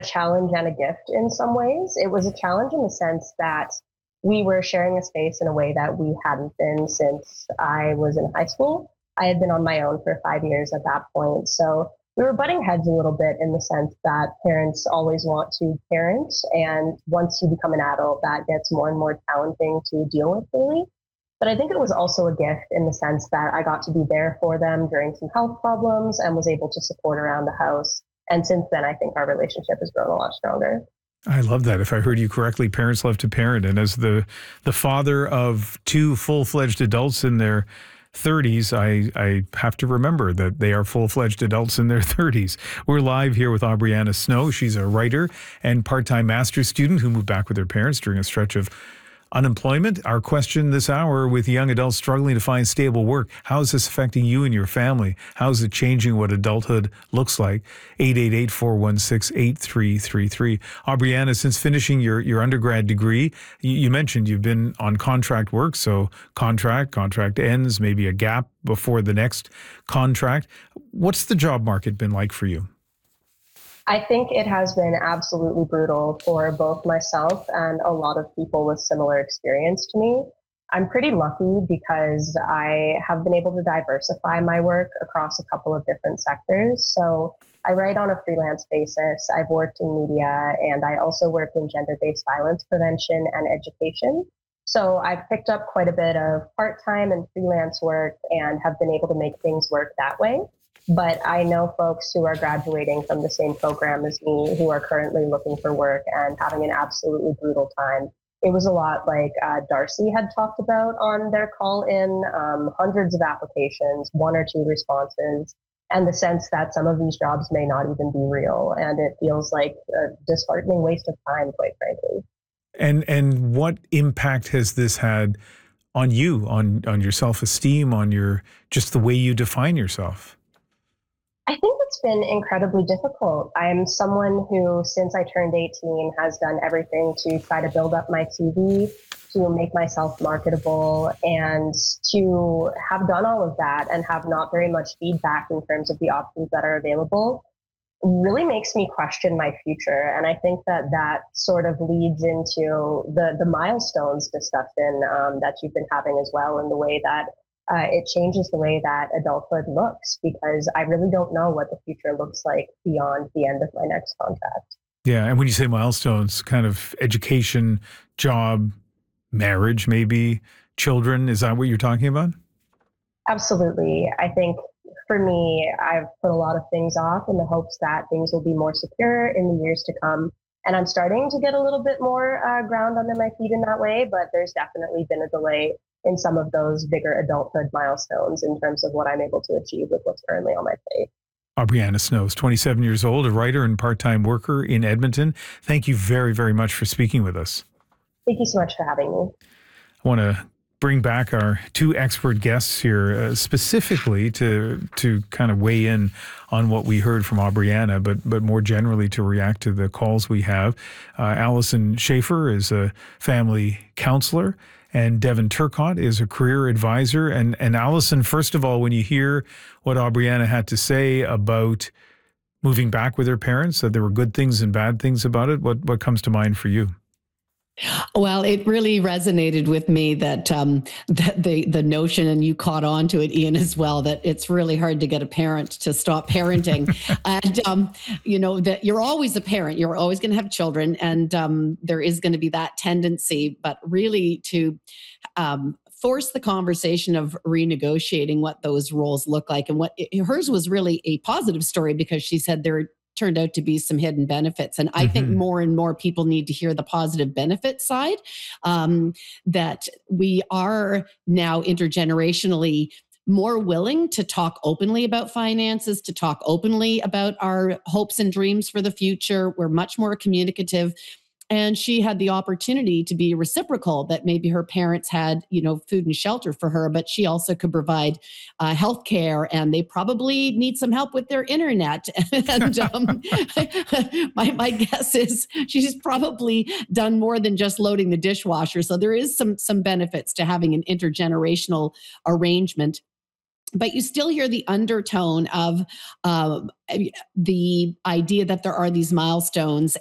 challenge and a gift in some ways. It was a challenge in the sense that we were sharing a space in a way that we hadn't been since I was in high school. I had been on my own for 5 years at that point. So we were butting heads a little bit in the sense that parents always want to parent. And once you become an adult, that gets more and more challenging to deal with daily. But I think it was also a gift in the sense that I got to be there for them during some health problems and was able to support around the house. And since then, I think our relationship has grown a lot stronger. I love that. If I heard you correctly, parents love to parent. And as the father of two full-fledged adults in their 30s, I have to remember that they are full-fledged adults in their 30s. We're live here with Aubriana Snow. She's a writer and part-time master's student who moved back with her parents during a stretch of unemployment. Our question this hour: with young adults struggling to find stable work, how is this affecting you and your family? How is it changing what adulthood looks like? 888-416-8333. Aubriana, since finishing your undergrad degree, you mentioned you've been on contract work. So contract ends, maybe a gap before the next contract. What's the job market been like for you? I think it has been absolutely brutal for both myself and a lot of people with similar experience to me. I'm pretty lucky because I have been able to diversify my work across a couple of different sectors. So I write on a freelance basis. I've worked in media, and I also work in gender-based violence prevention and education. So I've picked up quite a bit of part-time and freelance work and have been able to make things work that way. But I know folks who are graduating from the same program as me who are currently looking for work and having an absolutely brutal time. It was a lot like Darcy had talked about on their call in, hundreds of applications, one or two responses, and the sense that some of these jobs may not even be real. And it feels like a disheartening waste of time, quite frankly. And what impact has this had on you, on your self-esteem, on your just the way you define yourself? I think it's been incredibly difficult. I'm someone who, since I turned 18, has done everything to try to build up my CV, to make myself marketable, and to have done all of that and have not very much feedback in terms of the options that are available really makes me question my future. And I think that sort of leads into the milestones discussion that you've been having as well, in the way that it changes the way that adulthood looks, because I really don't know what the future looks like beyond the end of my next contract. Yeah. And when you say milestones, kind of education, job, marriage, maybe children, is that what you're talking about? Absolutely. I think for me, I've put a lot of things off in the hopes that things will be more secure in the years to come. And I'm starting to get a little bit more ground under my feet in that way, but there's definitely been a delay in some of those bigger adulthood milestones in terms of what I'm able to achieve with what's currently on my plate. Aubriana Snow is 27 years old, a writer and part-time worker in Edmonton. Thank you very, very much for speaking with us. Thank you so much for having me. I want to bring back our two expert guests here specifically to kind of weigh in on what we heard from Aubriana, but more generally to react to the calls we have. Allison Schaefer is a family counselor, and Devin Turcotte is a career advisor. And Allison, first of all, when you hear what Aubriana had to say about moving back with her parents, that there were good things and bad things about it, what comes to mind for you? Well, it really resonated with me that that the notion, and you caught on to it, Ian, as well, that it's really hard to get a parent to stop parenting. And, that you're always a parent, you're always going to have children, and there is going to be that tendency, but really to force the conversation of renegotiating what those roles look like. And hers was really a positive story, because she said there turned out to be some hidden benefits. And I think more and more people need to hear the positive benefit side, that we are now intergenerationally more willing to talk openly about finances, to talk openly about our hopes and dreams for the future. We're much more communicative. And she had the opportunity to be reciprocal, that maybe her parents had, food and shelter for her, but she also could provide health care, and they probably need some help with their internet. And my guess is she's probably done more than just loading the dishwasher. So there is some benefits to having an intergenerational arrangement. but you still hear the undertone of the idea that there are these milestones